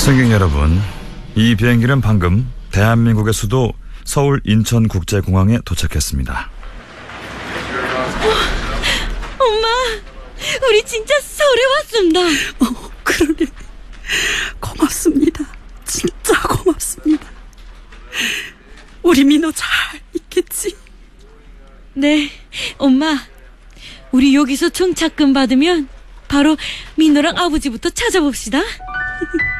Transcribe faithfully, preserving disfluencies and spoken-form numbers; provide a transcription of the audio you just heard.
승객 여러분, 이 비행기는 방금 대한민국의 수도 서울 인천국제공항에 도착했습니다. 어, 엄마, 우리 진짜 서울에 왔습니다. 어, 그러네. 고맙습니다. 진짜 고맙습니다. 우리 민호 잘 있겠지? 네, 엄마, 우리 여기서 정착금 받으면 바로 민호랑 아버지부터 찾아봅시다.